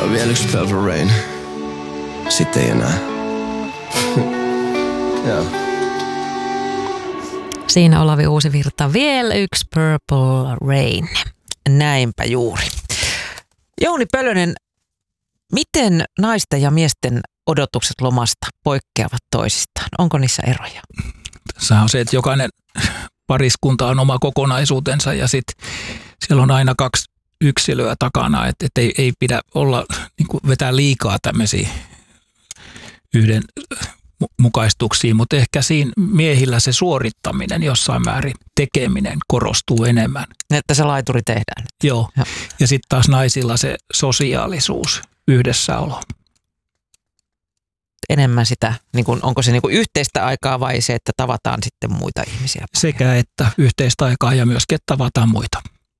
Vielä yksi Purple Rain. Sitten ei enää. Joo. Siinä Olavi Uusivirta, vielä yksi Purple Rain. Näinpä juuri. Jouni Pölönen, miten naisten ja miesten odotukset lomasta poikkeavat toisistaan? Onko niissä eroja? Tässä on se, että jokainen pariskunta on oma kokonaisuutensa ja sitten siellä on aina kaksi yksilöä takana, että ei pidä olla, niin kuin vetää liikaa tämmöisiä yhden mukaistuksia, mutta ehkä siinä miehillä se suorittaminen jossain määrin, tekeminen korostuu enemmän. Että se laituri tehdään. Joo, ja sitten taas naisilla se sosiaalisuus, yhdessäolo. Enemmän sitä, niin kun, onko se niin kun yhteistä aikaa vai se, että tavataan sitten muita ihmisiä? Sekä että yhteistä aikaa ja myöskin, että tavataan muita.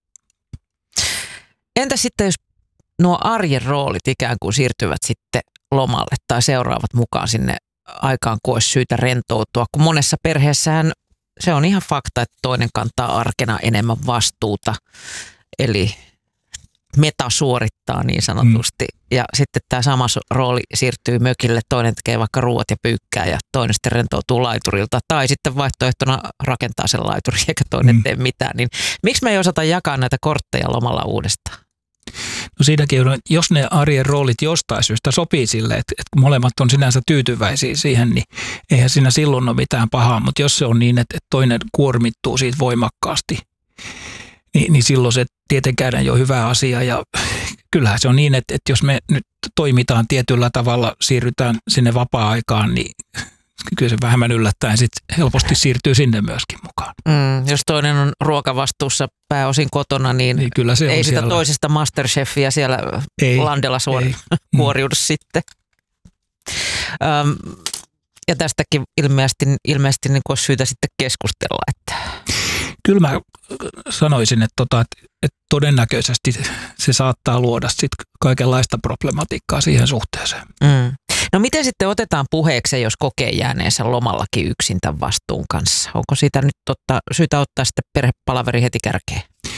Entä sitten, jos nuo arjen roolit ikään kuin siirtyvät sitten lomalle tai seuraavat mukaan sinne aikaan, kun olisi syytä rentoutua, kun monessa perheessähän se on ihan fakta, että toinen kantaa arkena enemmän vastuuta, eli meta suorittaa niin sanotusti. Ja sitten tämä sama rooli siirtyy mökille, toinen tekee vaikka ruuat ja pyykkää ja toinen sitten rentoutuu laiturilta. Tai sitten vaihtoehtona rakentaa sen laiturin eikä toinen tee mitään. Niin miksi me ei osata jakaa näitä kortteja lomalla uudestaan? No siinäkin on, jos ne arjen roolit jostain syystä sopii sille, että molemmat on sinänsä tyytyväisiä siihen, niin eihän siinä silloin ole mitään pahaa. Mutta jos se on niin, että toinen kuormittuu siitä voimakkaasti, niin silloin se tietenkään ei ole hyvä asia. Ja kyllähän se on niin, että jos me nyt toimitaan tietyllä tavalla, siirrytään sinne vapaa-aikaan, niin kyllä se vähemmän yllättäen sitten helposti siirtyy sinne myöskin mukaan. Jos toinen on ruokavastuussa pääosin kotona, niin kyllä se ei sitä siellä toisesta Masterchefia siellä landella kuoriudu sitten. Ja tästäkin ilmeisesti niin olisi syytä sitten keskustella. Että kyllä mä sanoisin, että todennäköisesti se saattaa luoda sitten kaikenlaista problematiikkaa siihen suhteeseen. No miten sitten otetaan puheeksi, jos kokee jääneensä lomallakin yksin tämän vastuun kanssa? Onko siitä nyt syytä ottaa sitten perhepalaveri heti kärkeen?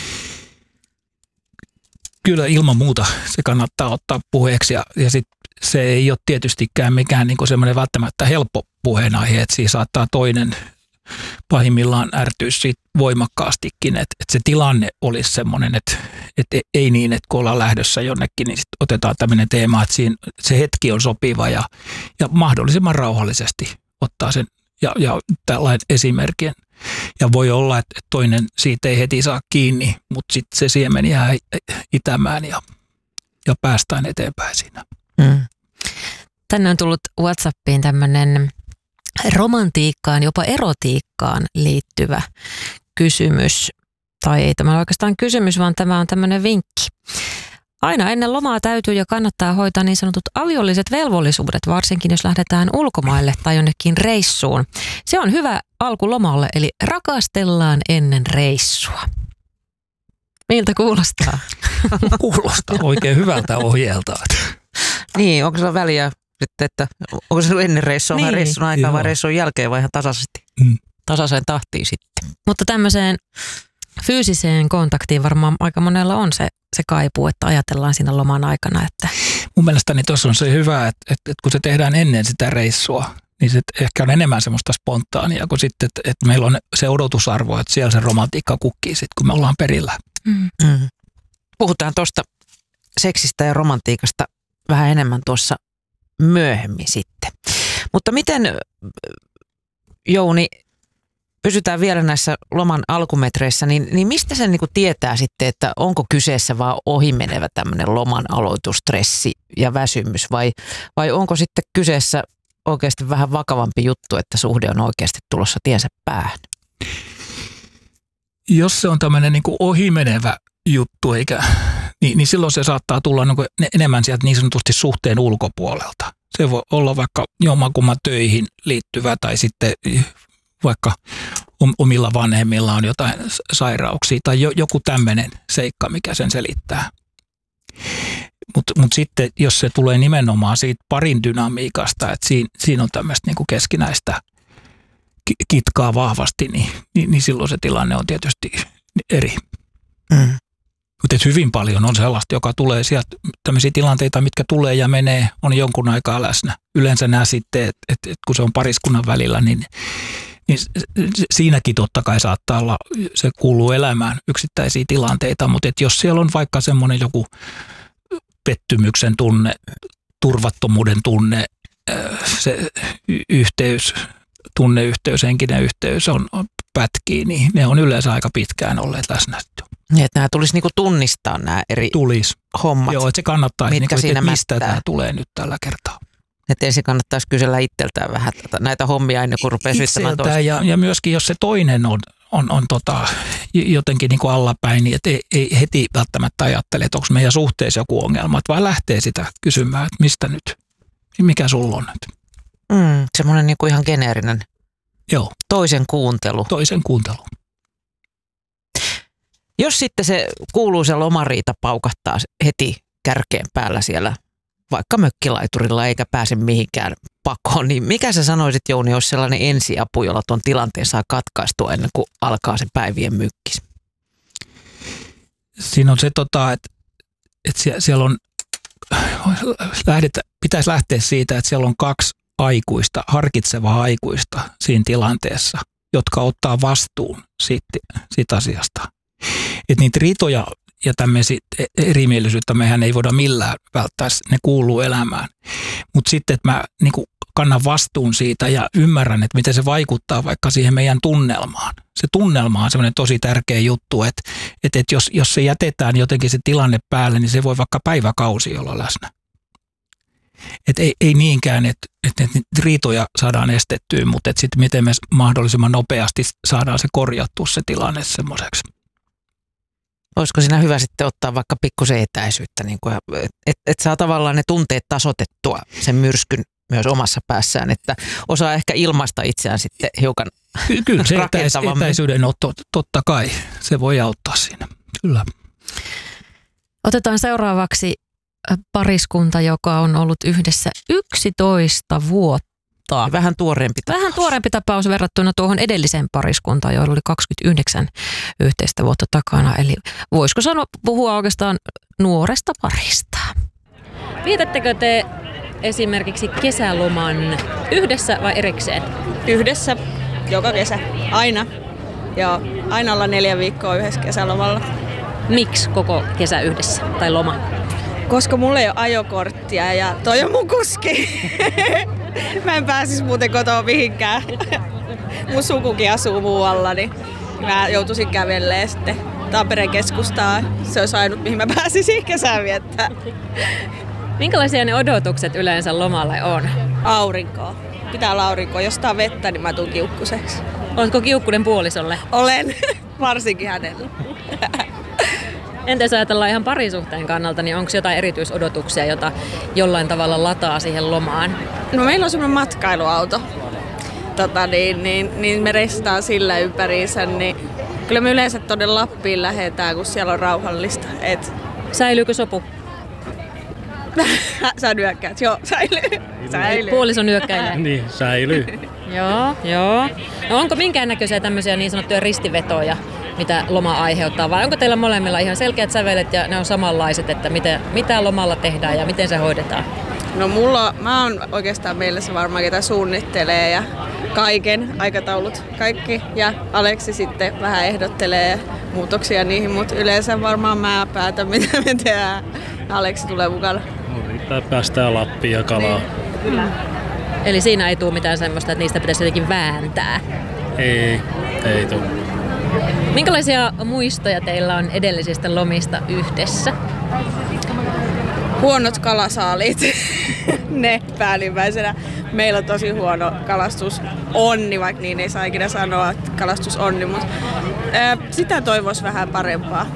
Kyllä ilman muuta se kannattaa ottaa puheeksi ja sitten se ei ole tietystikään mikään niin kuin semmoinen välttämättä helppo puheenaihe, että siinä saattaa toinen pahimmillaan ärtyä siitä voimakkaastikin, että se tilanne olisi semmoinen, että ei niin, että kun ollaan lähdössä jonnekin, niin sit otetaan tämmöinen teema, että siinä se hetki on sopiva ja mahdollisimman rauhallisesti ottaa sen ja tällainen esimerkin. Ja voi olla, että toinen siitä ei heti saa kiinni, mutta sitten se siemen jää itämään ja päästään eteenpäin siinä. Tänne on tullut WhatsAppiin tämmöinen romantiikkaan, jopa erotiikkaan liittyvä kysymys. Tai ei tämä ole oikeastaan kysymys, vaan tämä on tämmöinen vinkki. Aina ennen lomaa täytyy ja kannattaa hoitaa niin sanotut aviolliset velvollisuudet, varsinkin jos lähdetään ulkomaille tai jonnekin reissuun. Se on hyvä alku lomalle, eli rakastellaan ennen reissua. Miltä kuulostaa? Kuulostaa oikein hyvältä ohjeelta. Niin, onko se väliä sitten, että onko se ennen reissua vai reissun aikaa vai reissun jälkeen vai ihan tasaisesti? Tasaiseen tahtiin sitten. Mutta tämmöiseen fyysiseen kontaktiin varmaan aika monella on se kaipuu, että ajatellaan siinä loman aikana. Että mun mielestäni tuossa on se hyvä, että kun se tehdään ennen sitä reissua, niin se ehkä on enemmän semmoista spontaania kuin sitten, että meillä on se odotusarvo, että siellä se romantiikka kukkii sitten, kun me ollaan perillä. Puhutaan tuosta seksistä ja romantiikasta vähän enemmän tuossa myöhemmin sitten. Mutta miten, Jouni, pysytään vielä näissä loman alkumetreissä, niin mistä sen niinku tietää sitten, että onko kyseessä vaan ohimenevä tämmöinen loman aloitustressi ja väsymys vai onko sitten kyseessä oikeasti vähän vakavampi juttu, että suhde on oikeasti tulossa tiensä päähän? Jos se on tämmöinen niinku ohimenevä juttu, niin silloin se saattaa tulla niinku enemmän sieltä niin sanotusti suhteen ulkopuolelta. Se voi olla vaikka jommankumman töihin liittyvä tai sitten vaikka omilla vanhemmilla on jotain sairauksia tai joku tämmöinen seikka, mikä sen selittää. Mutta sitten, jos se tulee nimenomaan siitä parin dynamiikasta, että siinä on tämmöistä niinku keskinäistä kitkaa vahvasti, niin silloin se tilanne on tietysti eri. Mutta hyvin paljon on sellaista, joka tulee sieltä, tämmöisiä tilanteita, mitkä tulee ja menee, on jonkun aikaa läsnä. Yleensä nämä sitten, että kun se on pariskunnan välillä, niin siinäkin totta kai saattaa olla, se kuuluu elämään yksittäisiä tilanteita, mutta jos siellä on vaikka semmoinen joku pettymyksen tunne, turvattomuuden tunne, se yhteys, tunneyhteys, henkinen yhteys on pätkii, niin ne on yleensä aika pitkään olleet läsnä. Niin, että nämä tulisi niinku tunnistaa nämä eri hommat. Joo, että se kannattaa, mitkä että mistä tämä tulee nyt tällä kertaa. Että ensin kannattaisi kysellä itseltään vähän näitä hommia ennen kuin rupeaa syyttämään toista. Ja myöskin jos se toinen on jotenkin niin kuin allapäin, niin et ei heti välttämättä ajattele, että onko meidän suhteessa joku ongelma, vaan lähtee sitä kysymään, että mistä nyt, mikä sulla on nyt. Semmoinen niin kuin ihan geneerinen toisen kuuntelu. Toisen kuuntelu. Jos sitten se kuuluisa lomariita paukahtaa heti kärkeen päällä siellä vaikka mökkilaiturilla eikä pääse mihinkään pakoon, niin mikä sä sanoisit, Jouni, olisi sellainen ensiapu, jolla tuon tilanteen saa katkaistua ennen kuin alkaa se päivien mykkis? Siinä on se, että siellä on, pitäisi lähteä siitä, että siellä on 2 aikuista, harkitsevaa aikuista siinä tilanteessa, jotka ottaa vastuun siitä asiasta. Että niitä riitoja ja tämmöisiä erimielisyyttä mehän ei voida millään välttää, ne kuuluu elämään. Mutta sitten, että mä niin kuin kannan vastuun siitä ja ymmärrän, että miten se vaikuttaa vaikka siihen meidän tunnelmaan. Se tunnelma on semmoinen tosi tärkeä juttu, että jos se jätetään jotenkin se tilanne päälle, niin se voi vaikka päiväkausi olla läsnä. Että ei niinkään, että riitoja saadaan estettyä, mutta että sitten miten me mahdollisimman nopeasti saadaan se korjattua se tilanne semmoiseksi. Olisiko siinä hyvä sitten ottaa vaikka pikkusen etäisyyttä, niin että saa tavallaan ne tunteet tasoitettua sen myrskyn myös omassa päässään, että osaa ehkä ilmaista itseään sitten hiukan Kyllä se etäisyyden otto, totta kai, se voi auttaa siinä, kyllä. Otetaan seuraavaksi pariskunta, joka on ollut yhdessä 11 vuotta. Vähän tuoreempi tapaus. Vähän tuoreempi tapaus verrattuna tuohon edelliseen pariskuntaan, joilla oli 29 yhteistä vuotta takana. Eli voisiko puhua oikeastaan nuoresta parista? Vietättekö te esimerkiksi kesäloman yhdessä vai erikseen? Yhdessä, joka kesä, aina. Ja aina ollaan 4 viikkoa yhdessä kesälomalla. Miksi koko kesä yhdessä tai loma? Koska mulla ei ole ajokorttia ja toi on mun kuski. Mä en pääsis muuten kotoa mihinkään. Mun sukukin asuu muualla, niin mä joutuisin kävelemään sitten Tampereen keskustaan. Se olisi ainut, mihin mä pääsisin kesää viettää. Minkälaisia ne odotukset yleensä lomalle on? Aurinkoa. Pitää olla aurinkoa. Jos tää on vettä, niin mä tuun kiukkuseksi. Oletko kiukkunen puolisolle? Olen, varsinkin hänelle. Entä jos ajatellaan ihan parisuhteen kannalta, niin onko jotain erityisodotuksia, jota jollain tavalla lataa siihen lomaan? No meillä on semmoinen matkailuauto. Niin me reistaan sillä ympäriinsä, niin kyllä me yleensä tuonne Lappiin lähdetään, kun siellä on rauhallista. Säilyykö sopu? Sä nyökkäät, joo, säilyy. Puoliso nyökkäilee. Niin, säilyy. Joo. No onko minkäännäköisiä tämmöisiä niin sanottuja ristivetoja, mitä loma aiheuttaa, vai onko teillä molemmilla ihan selkeät sävelet ja ne on samanlaiset, että mitä lomalla tehdään ja miten se hoidetaan? No mä oon oikeastaan meille se varmaan, ketä suunnittelee ja kaiken, aikataulut kaikki, ja Aleksi sitten vähän ehdottelee muutoksia niihin, mutta yleensä varmaan mä päätän, mitä me tehdään. Aleksi tulee mukana. Riittää päästään Lappiin ja kalaa. Niin, kyllä. Eli siinä ei tule mitään semmoista, että niistä pitäisi jotenkin vääntää? Ei tule. Minkälaisia muistoja teillä on edellisistä lomista yhdessä? Huonot kalasaalit, ne päällimmäisenä. Meillä on tosi huono kalastusonni, vaikka niin ei saa ikinä sanoa, että kalastusonni, mutta sitä toivoisi vähän parempaa.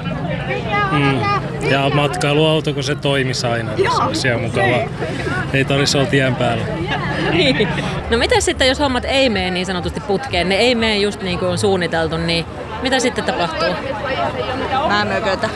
Ja matkailuauto, kun se toimisi aina, niin se olisi ihan mukava. Ei tarvitsisi olla tien päällä. Niin. No mitä sitten, jos hommat ei mene niin sanotusti putkeen, ne ei mene just niin kuin on suunniteltu, niin mitä sitten tapahtuu? Mä mökötä.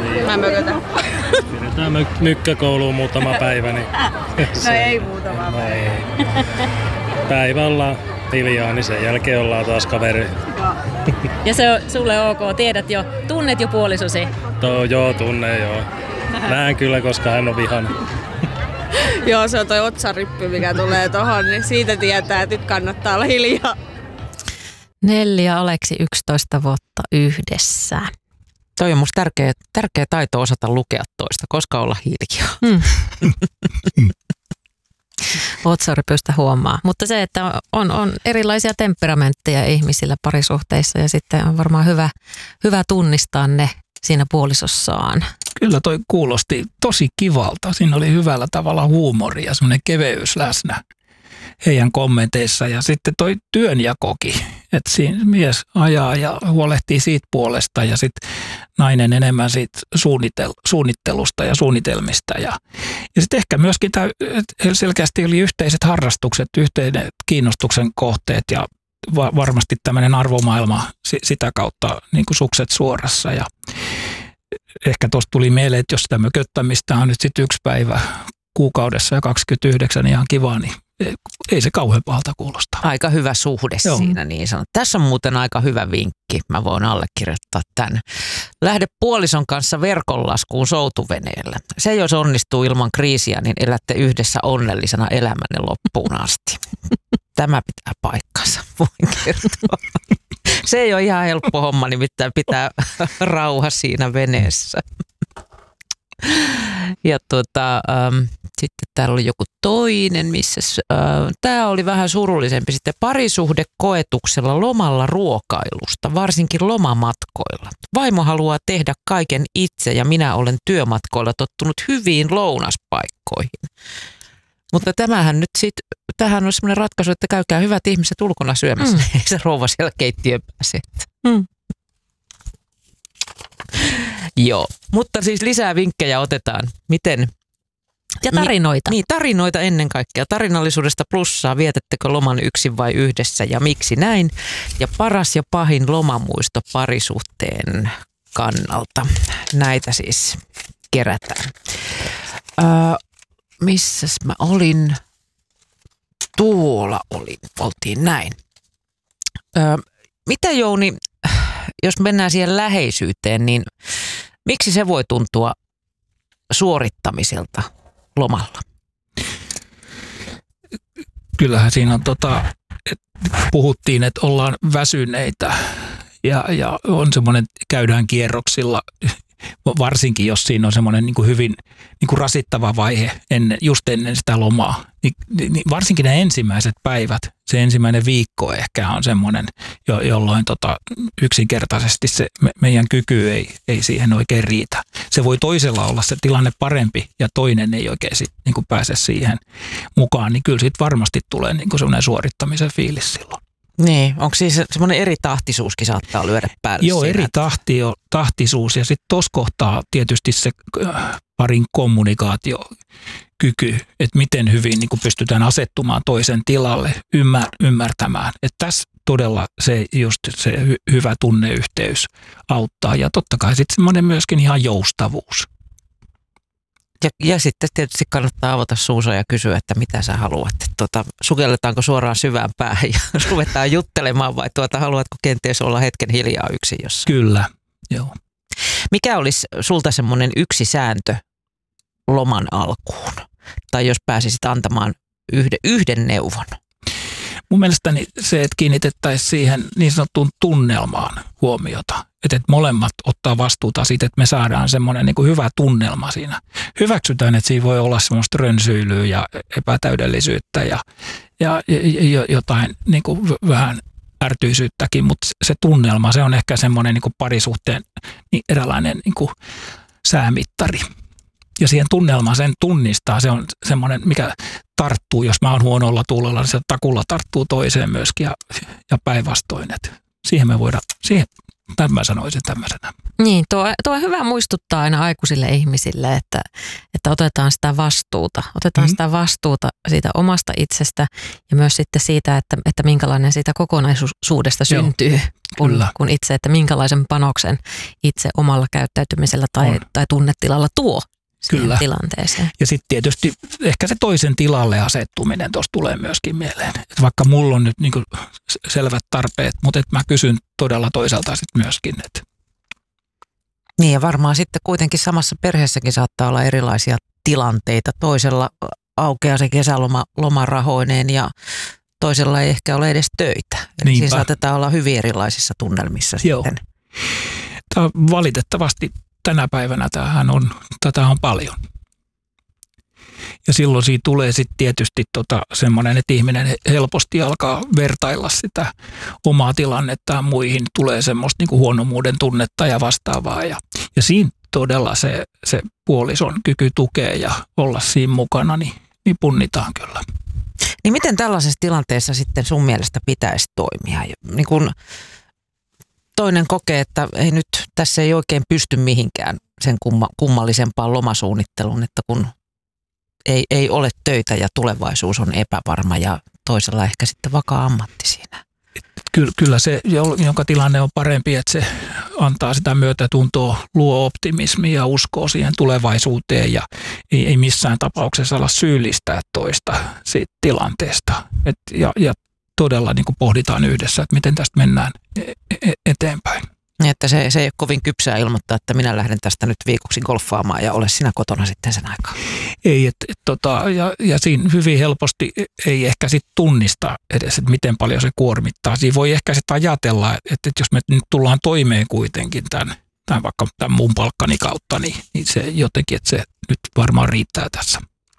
Pidetään mykkäkouluun muutama päivä. Niin no ei muutama päivä. Päivä ollaan hiljaa, niin sen jälkeen ollaan taas kavereita. Ja se on sulle ok, tunnet jo puolisosi? Joo, tunne joo. Näen kyllä, koska hän on vihainen. Joo, se on toi otsaryppy, mikä tulee tohon, niin siitä tietää, että nyt kannattaa olla hiljaa. Nelli ja Aleksi 11 vuotta yhdessä. Toi on musta tärkeä taito osata lukea toista, koska olla hiljaa. Otsarypystä huomaa. Mutta se, että on erilaisia temperamentteja ihmisillä parisuhteissa ja sitten on varmaan hyvä tunnistaa ne siinä puolisossaan. Kyllä toi kuulosti tosi kivalta. Siinä oli hyvällä tavalla huumoria, semmoinen keveys läsnä heidän kommenteissa. Ja sitten toi työnjakokin, että siinä mies ajaa ja huolehtii siitä puolesta ja sitten nainen enemmän siitä suunnittelusta ja suunnitelmista. Ja sitten ehkä myöskin tämä selkeästi oli yhteiset harrastukset, yhteinen kiinnostuksen kohteet ja varmasti tämmöinen arvomaailma sitä kautta niin kuin sukset suorassa. Ja ehkä tuosta tuli mieleen, että jos sitä mököttämistä on nyt sitten 1 päivä kuukaudessa ja 29 ihan kiva, niin ei se kauhean pahalta kuulosta. Aika hyvä suhde siinä niin sanot. Tässä on muuten aika hyvä vinkki. Mä voin allekirjoittaa tämän. Lähde puolison kanssa verkonlaskuun soutuveneellä. Se jos onnistuu ilman kriisiä, niin elätte yhdessä onnellisena elämänne loppuun asti. Tämä pitää paikkansa, voin kertoa. Se ei ole ihan helppo homma, nimittäin pitää rauha siinä veneessä. Ja sitten täällä oli joku toinen, missä tämä oli vähän surullisempi sitten. Parisuhdekoetuksella lomalla ruokailusta, varsinkin lomamatkoilla. Vaimo haluaa tehdä kaiken itse ja minä olen työmatkoilla tottunut hyviin lounaspaikkoihin. Mutta tämähän nyt sitten, tähän on sellainen ratkaisu, että käykää hyvät ihmiset ulkona syömässä. Ei se rouva siellä keittiön pääse. Joo, mutta siis lisää vinkkejä otetaan. Miten? Ja tarinoita. Niin, tarinoita ennen kaikkea. Tarinallisuudesta plussaa. Vietättekö loman yksin vai yhdessä ja miksi näin? Ja paras ja pahin lomamuisto parisuhteen kannalta. Näitä siis kerätään. Missäs mä olin? Tuolla oltiin näin. Mitä Jouni, jos mennään siihen läheisyyteen, niin miksi se voi tuntua suorittamiselta lomalla? Kyllähän siinä on puhuttiin, että ollaan väsyneitä ja on semmoinen, käydään kierroksilla, varsinkin jos siinä on semmoinen niin kuin hyvin niin kuin rasittava vaihe just ennen sitä lomaa. Niin varsinkin ne ensimmäiset päivät, se ensimmäinen viikko ehkä on semmoinen, jolloin yksinkertaisesti se meidän kyky ei siihen oikein riitä. Se voi toisella olla se tilanne parempi ja toinen ei oikein niin kuin pääse siihen mukaan, niin kyllä siitä varmasti tulee niin kuin semmoinen suorittamisen fiilis silloin. Niin, onko siis semmoinen eri tahtisuuskin saattaa lyödä päälle? Joo, siinä? eri tahtisuus ja sitten tuossa kohtaa tietysti se parin kommunikaatiokyky, että miten hyvin niin kuin pystytään asettumaan toisen tilalle, ymmärtämään. Että tässä todella se hyvä tunneyhteys auttaa ja totta kai sitten semmoinen myöskin ihan joustavuus. Ja sitten tietysti kannattaa avata suunsa ja kysyä, että mitä sä haluat. Sukelletaanko suoraan syvään päähän ja ruvetaan juttelemaan vai haluatko kenties olla hetken hiljaa yksin jossain? Kyllä, joo. Mikä olisi sulta semmoinen yksi sääntö loman alkuun? Tai jos pääsisit antamaan yhden neuvon? Mun mielestäni se, että kiinnitettäisiin siihen niin sanottuun tunnelmaan huomiota. Että molemmat ottaa vastuuta siitä, että me saadaan semmoinen niin kuin hyvä tunnelma siinä. Hyväksytään, että siinä voi olla semmoista rönsyilyä ja epätäydellisyyttä ja jotain niin kuin vähän ärtyisyyttäkin, mutta se tunnelma, se on ehkä semmoinen niin kuin parisuhteen eräänlainen niin kuin säämittari. Ja siihen tunnelmaan sen tunnistaa, se on semmoinen, mikä tarttuu, jos mä oon huonolla tuulella, niin se takulla tarttuu toiseen myöskin ja päinvastoin. Siihen me voidaan, mä sanoisin tämmöisenä. Niin, tuo on hyvä muistuttaa aina aikuisille ihmisille, että otetaan sitä vastuuta. Otetaan sitä vastuuta siitä omasta itsestä ja myös sitten siitä, että minkälainen siitä kokonaisuudesta syntyy, kun itse, että minkälaisen panoksen itse omalla käyttäytymisellä tai tunnetilalla tuo siihen tilanteeseen. Ja sitten tietysti ehkä se toisen tilalle asettuminen tuossa tulee myöskin mieleen. Et vaikka mulla on nyt niinku selvät tarpeet, mutta mä kysyn todella toisaalta sitten myöskin, että Niin ja varmaan sitten kuitenkin samassa perheessäkin saattaa olla erilaisia tilanteita. Toisella aukeaa se kesäloma lomarahoineen ja toisella ei ehkä ole edes töitä. Eli siinä saatetaan olla hyvin erilaisissa tunnelmissa sitten. Tämä valitettavasti tänä päivänä tätä on paljon. Ja silloin siitä tulee sitten tietysti semmoinen, että ihminen helposti alkaa vertailla sitä omaa tilannettaan muihin. Tulee semmoista niin kuin huonomuuden tunnetta ja vastaavaa. Ja siinä todella se puolison kyky tukea ja olla siinä mukana, niin punnitaan kyllä. Niin miten tällaisessa tilanteessa sitten sun mielestä pitäisi toimia? Niin kun toinen kokee, että ei nyt tässä ei oikein pysty mihinkään sen kummallisempaan lomasuunnitteluun, että kun ei ole töitä ja tulevaisuus on epävarma ja toisella ehkä sitten vakaa ammatti siinä. Kyllä se, jonka tilanne on parempi, että se antaa sitä myötätuntoa, luo optimismia ja uskoo siihen tulevaisuuteen ja ei missään tapauksessa ala syyllistää toista siitä tilanteesta. Ja todella niin kuin pohditaan yhdessä, että miten tästä mennään eteenpäin. Että se ei ole kovin kypsää ilmoittaa, että minä lähden tästä nyt viikoksi golfaamaan ja ole sinä kotona sitten sen aikaa. Ei, ja siinä hyvin helposti ei ehkä sitten tunnista edes, että miten paljon se kuormittaa. Siinä voi ehkä sitten ajatella, että jos me nyt tullaan toimeen kuitenkin tämän vaikka tämän mun palkkani kautta, niin se jotenkin, että se nyt varmaan riittää tässä.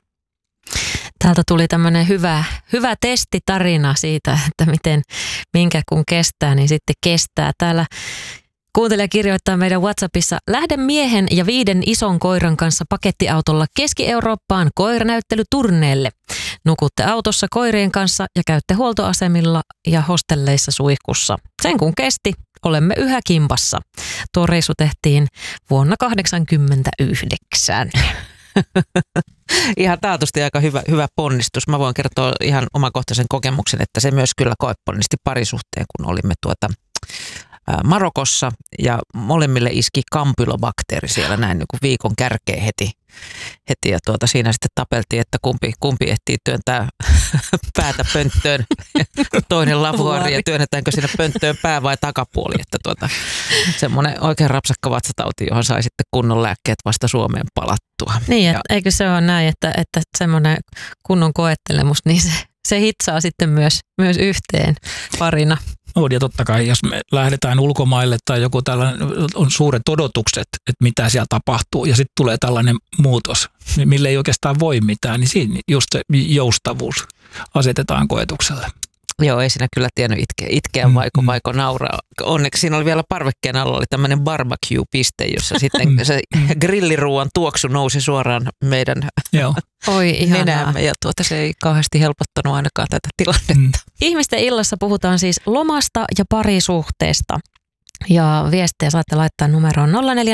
Täältä tuli tämmöinen hyvä testitarina siitä, että minkä kun kestää, niin sitten kestää. Täällä kuuntelija kirjoittaa meidän WhatsAppissa: lähden miehen ja 5 ison koiran kanssa pakettiautolla Keski-Eurooppaan koiranäyttelyturneelle. Nukutte autossa koirien kanssa ja käytte huoltoasemilla ja hostelleissa suihkussa. Sen kun kesti, olemme yhä kimpassa. Tuo reissu tehtiin vuonna 1989. Ihan taatusti aika hyvä ponnistus. Mä voin kertoa ihan omakohtaisen kokemuksen, että se myös kyllä koeponnisti parisuhteen, kun olimme Marokossa ja molemmille iski kampylobakteeri siellä näin niin kuin viikon kärkeen heti ja siinä sitten tapeltiin, että kumpi ehtii työntää päätä pönttöön, toinen lavuari ja työnnetäänkö siinä pönttöön pää vai takapuoli, että semmoinen oikein rapsakka vatsatauti, johon sai sitten kunnon lääkkeet vasta Suomeen palattua. Niin, eikö se ole näin, että semmoinen kunnon koettelemus, niin se hitsaa sitten myös yhteen parina. Ja totta kai, jos me lähdetään ulkomaille tai joku tällainen, on suuret odotukset, että mitä siellä tapahtuu, ja sitten tulee tällainen muutos, mille ei oikeastaan voi mitään, niin siinä just se joustavuus asetetaan koetukselle. Joo, ei siinä kyllä tiennyt itkeä vaiko nauraa. Onneksi siinä oli vielä parvekkeen alla oli tämmöinen barbecue-piste, jossa sitten se grilliruuan tuoksu nousi suoraan meidän nenäämme. Ja se ei kauheasti helpottanut ainakaan tätä tilannetta. Ihmisten illassa puhutaan siis lomasta ja parisuhteesta. Ja viestejä saatte laittaa numeroon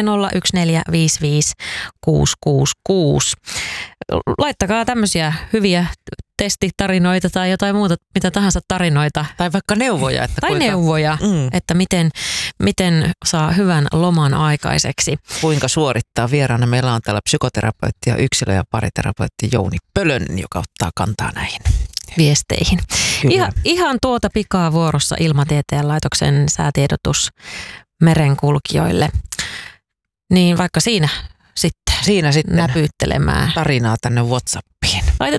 0401455666. Laittakaa tämmöisiä hyviä testitarinoita tai jotain muuta, mitä tahansa tarinoita. Tai vaikka neuvoja. Että miten saa hyvän loman aikaiseksi. Kuinka suorittaa vieraana. Meillä on täällä psykoterapeutti ja yksilö- ja pariterapeutti Jouni Pölönen, joka ottaa kantaa näihin viesteihin. Ihan tuota pikaa vuorossa Ilmatieteen laitoksen säätiedotus merenkulkijoille. Niin vaikka siinä sitten näpyttelemään tarinaa tänne WhatsAppiin.